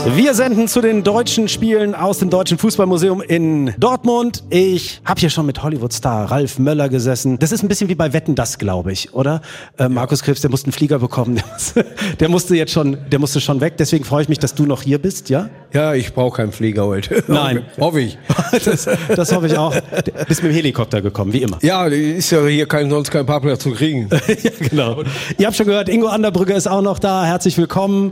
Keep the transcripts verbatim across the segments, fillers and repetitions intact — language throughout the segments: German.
Wir senden zu den deutschen Spielen aus dem Deutschen Fußballmuseum in Dortmund. Ich habe hier schon mit Hollywood-Star Ralf Möller gesessen. Das ist ein bisschen wie bei Wetten, das, glaube ich, oder? Äh, Markus Krebs, der musste einen Flieger bekommen. Der musste, der musste jetzt schon, der musste schon weg. Deswegen freue ich mich, dass du noch hier bist, ja? Ja, ich brauche keinen Flieger heute. Nein. Hoffe ich. Das, das hoffe ich auch. Du bist mit dem Helikopter gekommen, wie immer. Ja, ist ja hier kein, sonst kein Parkplatz zu kriegen. Ja, genau. Ihr habt schon gehört, Ingo Anderbrügge ist auch noch da. Herzlich willkommen.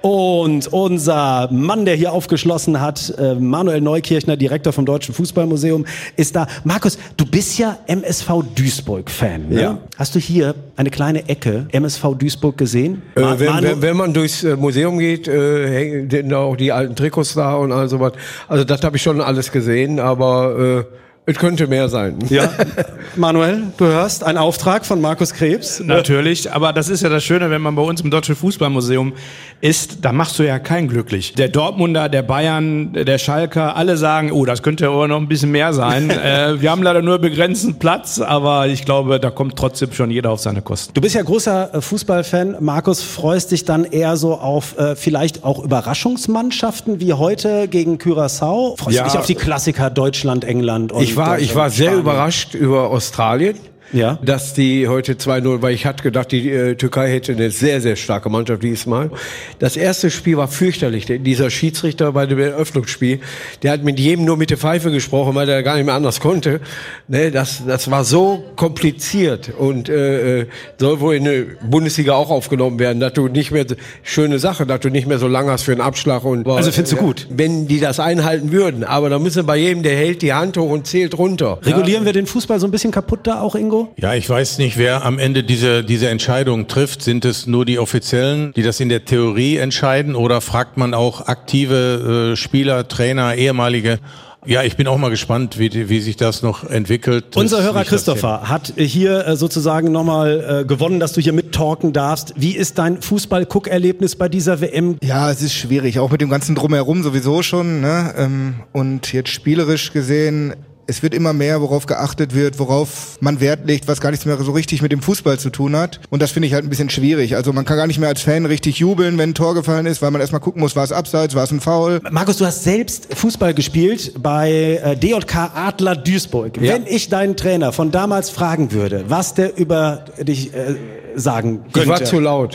Und unser Mann, der hier aufgeschlossen hat, äh, Manuel Neukirchner, Direktor vom Deutschen Fußballmuseum, ist da. Markus, du bist ja M S V Duisburg-Fan, ne? Ja. Hast du hier eine kleine Ecke M S V Duisburg gesehen? Äh, Ma- wenn, Manu- wenn, wenn man durchs äh, Museum geht, äh, hängen denn auch die alten Trikots da und all sowas. Also das habe ich schon alles gesehen, aber äh, es könnte mehr sein. Ja, Manuel, du hörst, ein Auftrag von Markus Krebs. Natürlich, aber das ist ja das Schöne, wenn man bei uns im Deutschen Fußballmuseum ist, da machst du ja keinen glücklich. Der Dortmunder, der Bayern, der Schalker, alle sagen, oh, das könnte aber noch ein bisschen mehr sein. äh, wir haben leider nur begrenzten Platz, aber ich glaube, da kommt trotzdem schon jeder auf seine Kosten. Du bist ja großer äh, Fußballfan. Markus, freust dich dann eher so auf äh, vielleicht auch Überraschungsmannschaften wie heute gegen Curaçao? Freust Ja. du dich auf die Klassiker Deutschland, England und Ich war, ich war sehr Spanien? überrascht über Australien. Ja. Dass die heute zwei null, weil ich hatte gedacht, die äh, Türkei hätte eine sehr, sehr starke Mannschaft diesmal. Das erste Spiel war fürchterlich. Der, dieser Schiedsrichter bei dem Eröffnungsspiel, der hat mit jedem nur mit der Pfeife gesprochen, weil er gar nicht mehr anders konnte. Ne, das, das war so kompliziert und äh, soll wohl in der Bundesliga auch aufgenommen werden, dass du nicht mehr, schöne Sache, dass du nicht mehr so lange hast für einen Abschlag. Und, Also findest du ja, gut? Wenn die das einhalten würden. Aber da müssen bei jedem, der hält die Hand hoch und zählt runter. Regulieren wir den Fußball so ein bisschen kaputt da auch, Ingo? Ja, ich weiß nicht, wer am Ende diese, diese Entscheidung trifft. Sind es nur die Offiziellen, die das in der Theorie entscheiden, oder fragt man auch aktive äh, Spieler, Trainer, ehemalige? Ja, ich bin auch mal gespannt, wie, wie sich das noch entwickelt. Das Unser ist Hörer nicht das Christopher hat hier äh, sozusagen nochmal äh, gewonnen, dass du hier mittalken darfst. Wie ist dein Fußball-Guck-Erlebnis bei dieser W M? Ja, es ist schwierig, auch mit dem ganzen Drumherum sowieso schon, ne? Ähm, und jetzt spielerisch gesehen, es wird immer mehr, worauf geachtet wird, worauf man Wert legt, was gar nichts mehr so richtig mit dem Fußball zu tun hat. Und das finde ich halt ein bisschen schwierig. Also man kann gar nicht mehr als Fan richtig jubeln, wenn ein Tor gefallen ist, weil man erstmal gucken muss, war es Abseits, war es ein Foul. Markus, du hast selbst Fußball gespielt bei äh, D J K Adler Duisburg. Ja. Wenn ich deinen Trainer von damals fragen würde, was der über dich äh, sagen könnte. Ich war zu laut.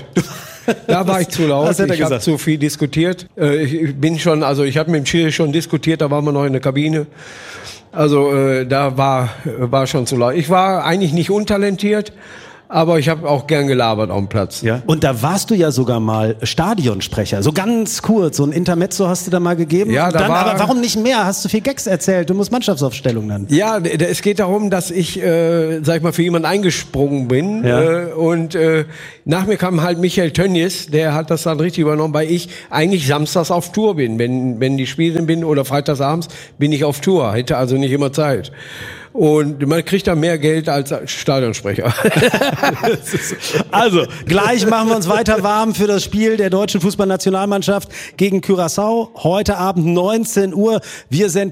Da war ich zu laut. Was hat er ich habe gesagt? zu viel diskutiert. Äh, ich bin schon, also ich habe mit dem Schiri schon diskutiert, da waren wir noch in der Kabine. Also äh, da war war schon zu laut. Ich war eigentlich nicht untalentiert, aber ich habe auch gern gelabert auf dem Platz. Ja. Und da warst du ja sogar mal Stadionsprecher. So ganz kurz, so ein Intermezzo hast du da mal gegeben. Ja, da Dann, war- aber warum nicht mehr? Hast du viel Gags erzählt? Du musst Mannschaftsaufstellung dann. Ja, d- d- es geht darum, dass ich, äh, sag ich mal, für jemanden eingesprungen bin. Ja. Äh, und äh, nach mir kam halt Michael Tönnies, der hat das dann richtig übernommen, weil ich eigentlich samstags auf Tour bin. Wenn, wenn die Spiele bin oder freitagsabends, bin ich auf Tour. Hätte also nicht immer Zeit. Und man kriegt da mehr Geld als Stadionsprecher. Also, gleich machen wir uns weiter warm für das Spiel der deutschen Fußballnationalmannschaft gegen Curaçao. Heute Abend neunzehn Uhr. Wir sind